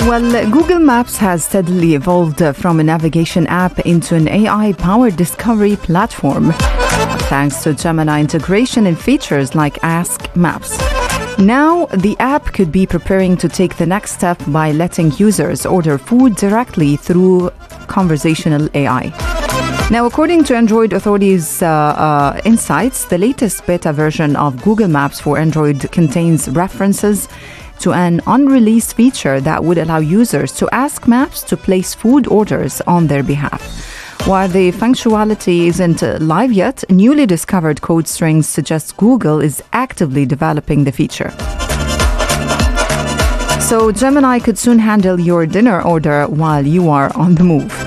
Well, Google Maps has steadily evolved from a navigation app into an AI-powered discovery platform, thanks to Gemini integration and features like Ask Maps. Now, the app could be preparing to take the next step by letting users order food directly through conversational AI. Now, according to Android authorities' insights, the latest beta version of Google Maps for Android contains references to an unreleased feature that would allow users to ask Maps to place food orders on their behalf. While the functionality isn't live yet, newly discovered code strings suggest Google is actively developing the feature. So Gemini could soon handle your dinner order while you are on the move.